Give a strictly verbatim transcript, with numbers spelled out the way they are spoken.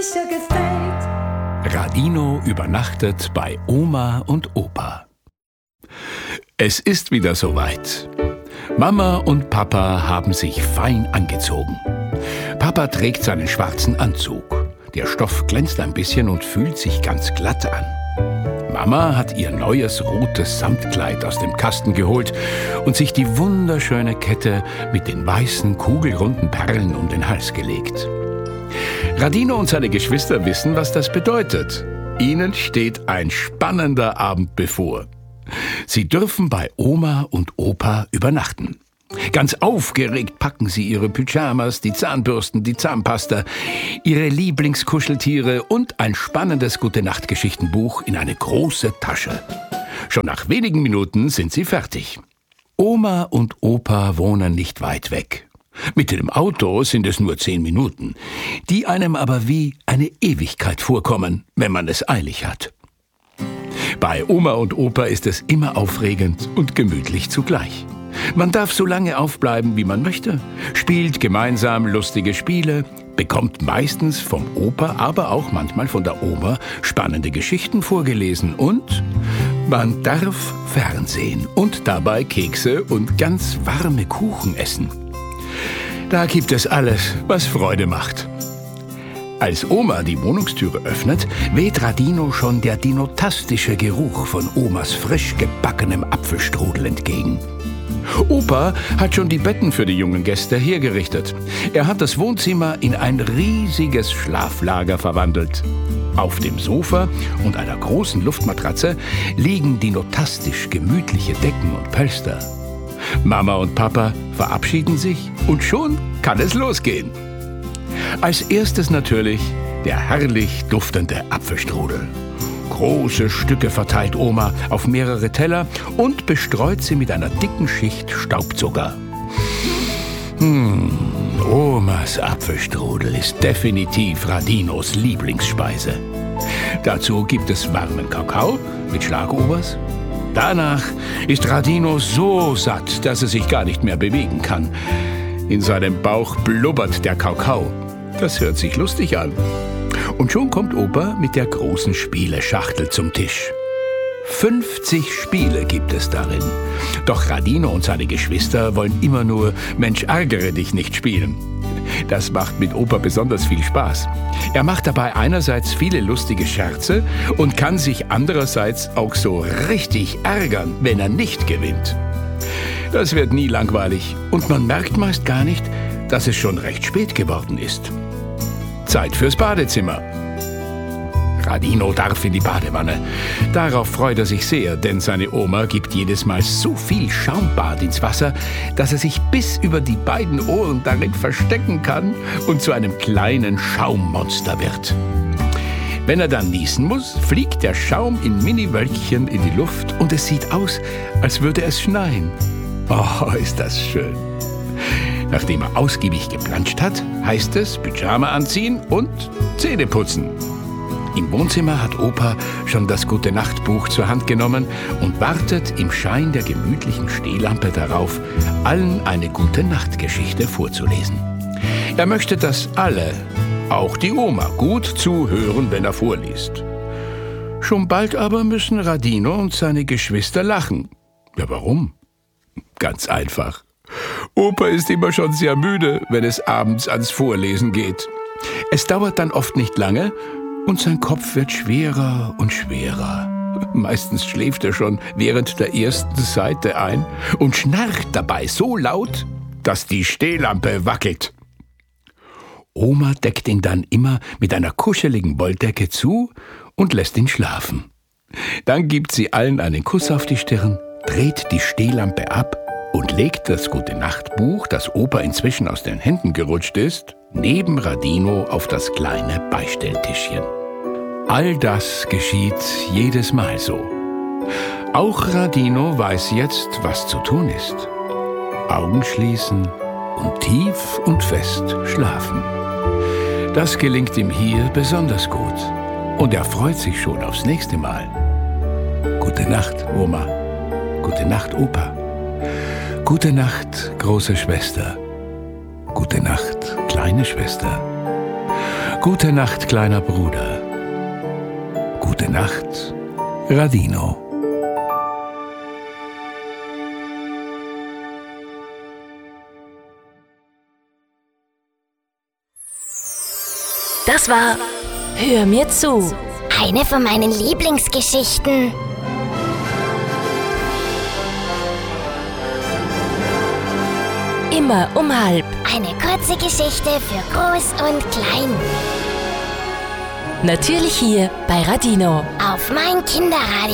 sicher gefällt. Radino übernachtet bei Oma und Opa. Es ist wieder soweit. Mama und Papa haben sich fein angezogen. Papa trägt seinen schwarzen Anzug. Der Stoff glänzt ein bisschen und fühlt sich ganz glatt an. Mama hat ihr neues rotes Samtkleid aus dem Kasten geholt und sich die wunderschöne Kette mit den weißen, kugelrunden Perlen um den Hals gelegt. Radino und seine Geschwister wissen, was das bedeutet. Ihnen steht ein spannender Abend bevor. Sie dürfen bei Oma und Opa übernachten. Ganz aufgeregt packen sie ihre Pyjamas, die Zahnbürsten, die Zahnpasta, ihre Lieblingskuscheltiere und ein spannendes Gute-Nacht-Geschichtenbuch in eine große Tasche. Schon nach wenigen Minuten sind sie fertig. Oma und Opa wohnen nicht weit weg. Mit dem Auto sind es nur zehn Minuten, die einem aber wie eine Ewigkeit vorkommen, wenn man es eilig hat. Bei Oma und Opa ist es immer aufregend und gemütlich zugleich. Man darf so lange aufbleiben, wie man möchte, spielt gemeinsam lustige Spiele, bekommt meistens vom Opa, aber auch manchmal von der Oma spannende Geschichten vorgelesen und man darf Fernsehen und dabei Kekse und ganz warme Kuchen essen. Da gibt es alles, was Freude macht. Als Oma die Wohnungstüre öffnet, weht Radino schon der dinotastische Geruch von Omas frisch gebackenem Apfelstrudel entgegen. Opa hat schon die Betten für die jungen Gäste hergerichtet. Er hat das Wohnzimmer in ein riesiges Schlaflager verwandelt. Auf dem Sofa und einer großen Luftmatratze liegen dinotastisch gemütliche Decken und Pölster. Mama und Papa verabschieden sich und schon kann es losgehen. Als erstes natürlich der herrlich duftende Apfelstrudel. Große Stücke verteilt Oma auf mehrere Teller und bestreut sie mit einer dicken Schicht Staubzucker. Hm, Omas Apfelstrudel ist definitiv Radinos Lieblingsspeise. Dazu gibt es warmen Kakao mit Schlagobers. Danach ist Radino so satt, dass er sich gar nicht mehr bewegen kann. In seinem Bauch blubbert der Kakao. Das hört sich lustig an. Und schon kommt Opa mit der großen Spieleschachtel zum Tisch. fünfzig Spiele gibt es darin. Doch Radino und seine Geschwister wollen immer nur Mensch, ärgere dich nicht spielen. Das macht mit Opa besonders viel Spaß. Er macht dabei einerseits viele lustige Scherze und kann sich andererseits auch so richtig ärgern, wenn er nicht gewinnt. Das wird nie langweilig und man merkt meist gar nicht, dass es schon recht spät geworden ist. Zeit fürs Badezimmer. Radino darf in die Badewanne. Darauf freut er sich sehr, denn seine Oma gibt jedes Mal so viel Schaumbad ins Wasser, dass er sich bis über die beiden Ohren darin verstecken kann und zu einem kleinen Schaummonster wird. Wenn er dann niesen muss, fliegt der Schaum in Mini-Wölkchen in die Luft und es sieht aus, als würde es schneien. Oh, ist das schön. Nachdem er ausgiebig geplanscht hat, heißt es Pyjama anziehen und Zähne putzen. Im Wohnzimmer hat Opa schon das Gute-Nacht-Buch zur Hand genommen und wartet im Schein der gemütlichen Stehlampe darauf, allen eine Gute-Nacht-Geschichte vorzulesen. Er möchte, dass alle, auch die Oma, gut zuhören, wenn er vorliest. Schon bald aber müssen Radino und seine Geschwister lachen. Ja, warum? Ganz einfach. Opa ist immer schon sehr müde, wenn es abends ans Vorlesen geht. Es dauert dann oft nicht lange und sein Kopf wird schwerer und schwerer. Meistens schläft er schon während der ersten Seite ein und schnarcht dabei so laut, dass die Stehlampe wackelt. Oma deckt ihn dann immer mit einer kuscheligen Wolldecke zu und lässt ihn schlafen. Dann gibt sie allen einen Kuss auf die Stirn, dreht die Stehlampe ab und legt das Gute-Nacht-Buch, das Opa inzwischen aus den Händen gerutscht ist, neben Radino auf das kleine Beistelltischchen. All das geschieht jedes Mal so. Auch Radino weiß jetzt, was zu tun ist. Augen schließen und tief und fest schlafen. Das gelingt ihm hier besonders gut. Und er freut sich schon aufs nächste Mal. Gute Nacht, Oma. Gute Nacht, Opa. Gute Nacht, große Schwester. Gute Nacht, kleine Schwester. Gute Nacht, kleiner Bruder. Gute Nacht, Radino. Das war Hör mir zu. Eine von meinen Lieblingsgeschichten. Immer um halb. Eine kurze Geschichte für Groß und Klein. Natürlich hier bei Radino. Auf mein Kinderradio.